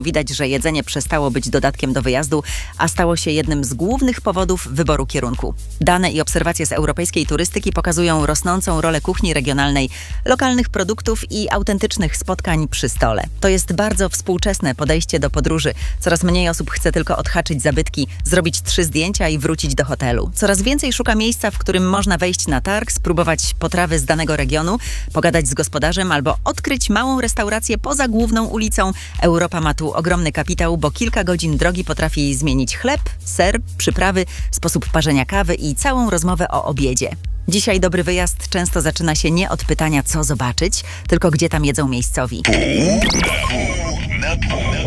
Widać, że jedzenie przestało być dodatkiem do wyjazdu, a stało się jednym z głównych powodów wyboru kierunku. Dane i obserwacje z europejskiej turystyki pokazują rosnącą rolę kuchni regionalnej, lokalnych produktów i autentycznych spotkań przy stole. To jest bardzo współczesne podejście do podróży. Coraz mniej osób chce tylko odhaczyć zabytki, zrobić 3 zdjęcia i wrócić do hotelu. Coraz więcej szuka miejsca, w którym można wejść na targ, spróbować potrawy z danego regionu, pogadać z gospodarzem albo odkryć małą restaurację poza główną ulicą. Europa ma tu ogromny kapitał, bo kilka godzin drogi potrafi zmienić chleb, ser, przyprawy, sposób parzenia kawy i całą rozmowę o obiedzie. Dzisiaj dobry wyjazd często zaczyna się nie od pytania, co zobaczyć, tylko gdzie tam jedzą miejscowi. Pół na pół.